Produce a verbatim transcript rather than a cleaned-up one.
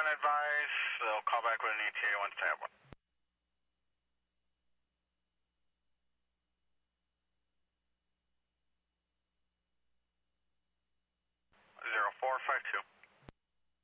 advise. They'll call back with an E T A once they have one. zero four five two.